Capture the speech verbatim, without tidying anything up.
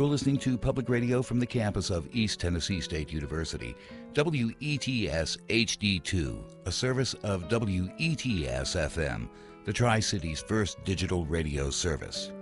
You're listening to public radio from the campus of East Tennessee State University, W E T S H D two, a service of W E T S F M, the Tri-City's first digital radio service.